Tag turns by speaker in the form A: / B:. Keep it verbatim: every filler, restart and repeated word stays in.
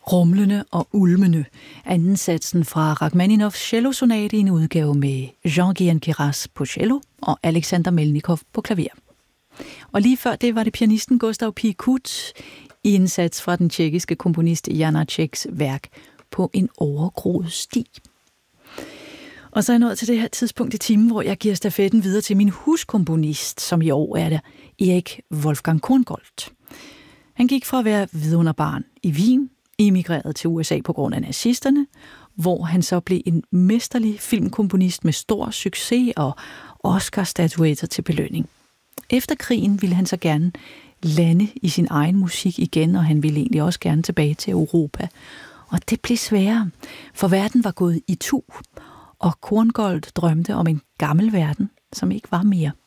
A: Rumlende og ulmende, anden satsen fra Rachmaninoffs cellosonate i en udgave med Jean-Guyen Queyras på cello og Alexander Melnikov på klaver. Og lige før det var det pianisten Gustav Piekut i en sats fra den tjekkiske komponist Janáčeks værk På en overgroet sti. Og så er jeg nået til det her tidspunkt i timen, hvor jeg giver stafetten videre til min huskomponist, som i år er der Erik Wolfgang Korngold. Han gik fra at være vidunderbarn i Wien, emigrerede til U S A på grund af nazisterne, hvor han så blev en mesterlig filmkomponist med stor succes og Oscar-statuetter til belønning. Efter krigen ville han så gerne lande i sin egen musik igen, og han ville egentlig også gerne tilbage til Europa. Og det blev sværere, for verden var gået itu, og Korngold drømte om en gammel verden, som ikke var mere.